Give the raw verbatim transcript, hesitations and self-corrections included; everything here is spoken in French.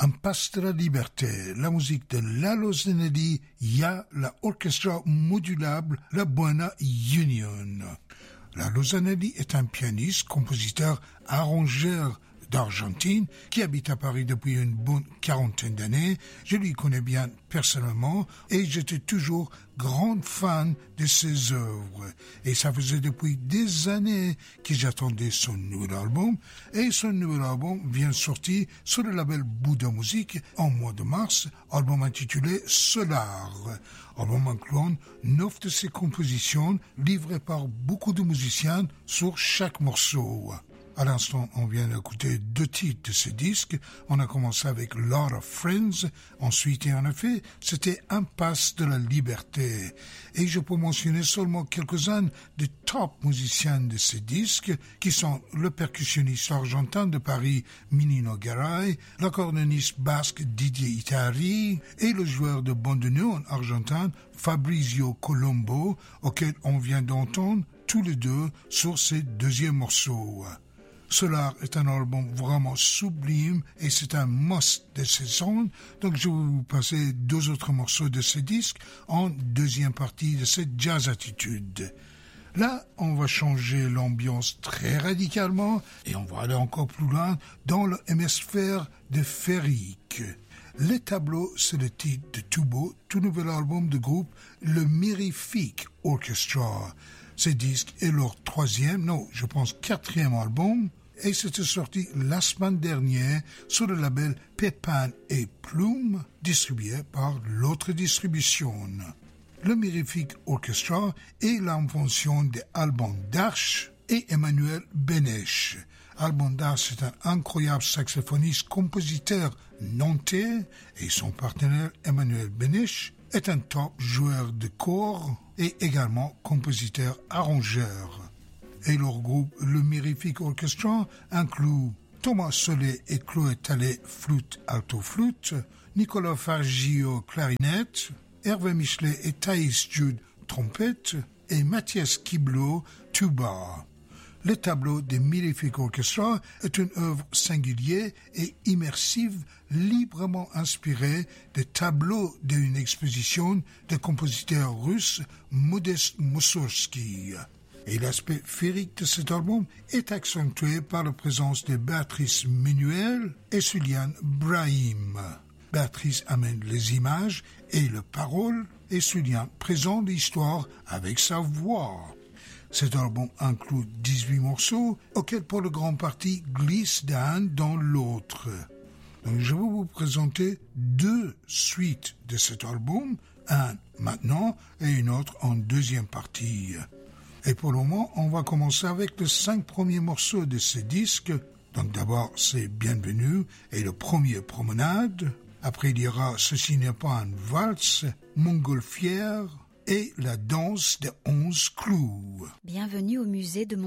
Impasse de la Liberté, la musique de Lalo Zanelli, ya la orchestra modulable La Buena Union. Lalo Zanelli est un pianiste, compositeur, arrangeur d'Argentine qui habite à Paris depuis une bonne quarantaine d'années. Je lui connais bien personnellement et j'étais toujours grande fan de ses œuvres. Et ça faisait depuis des années que j'attendais son nouvel album. Et son nouvel album vient sortir sur le label Bouddha Music en mois de mars, album intitulé Solar. Album incluant neuf de ses compositions livrées par beaucoup de musiciens sur chaque morceau. À l'instant, on vient d'écouter deux titres de ce disque. On a commencé avec Lot of Friends. Ensuite, et en effet, c'était Impasse de la Liberté. Et je peux mentionner seulement quelques-uns des top musiciens de ce disque, qui sont le percussionniste argentin de Paris, Minino Garay, l'accordéoniste basque Didier Itari, et le joueur de bandoneon argentin, Fabrizio Colombo, auquel on vient d'entendre tous les deux sur ces deuxième morceaux. Solar est un album vraiment sublime et c'est un must de saison. Donc je vais vous passer deux autres morceaux de ce disque en deuxième partie de cette jazz attitude. Là, on va changer l'ambiance très radicalement et on va aller encore plus loin dans l'hémisphère de Ferric. Les tableaux, c'est le titre de tout beau, tout nouvel album de groupe, le Mirifique Orchestra. Ce disque est leur troisième, non, je pense quatrième album, et c'était sorti la semaine dernière sur le label Pépin et Plume, distribué par l'autre distribution. Le Mirifique Orchestra est l'invention de Alban Darche et Emmanuel Benech. Alban Darche est un incroyable saxophoniste, compositeur nantais, et son partenaire Emmanuel Benech est un top joueur de cor et également compositeur-arrangeur. Et leur groupe, le Mirifique Orchestra, inclut Thomas Solé et Chloé Tallet, flûte, alto-flûte, Nicolas Fargio, clarinette, Hervé Michelet et Thaïs Jude, trompette, et Mathias Kiblo, tuba. Le tableau des Mirifique Orchestra est une œuvre singulière et immersive, librement inspirée des tableaux d'une exposition du compositeur russe Modest Mussorgsky. Et l'aspect féerique de cet album est accentué par la présence de Béatrice Menuel et Suliane Brahim. Béatrice amène les images et les paroles et Suliane présente l'histoire avec sa voix. Cet album inclut dix-huit morceaux, auxquels pour le grand parti glissent d'un dans l'autre. Donc je vais vous présenter deux suites de cet album, un maintenant et une autre en deuxième partie. Et pour le moment, on va commencer avec les cinq premiers morceaux de ce disque. Donc d'abord, c'est Bienvenue et le premier Promenade. Après, il y aura Ceci n'est pas un valse, Montgolfière et la danse des onze clous. Bienvenue au musée de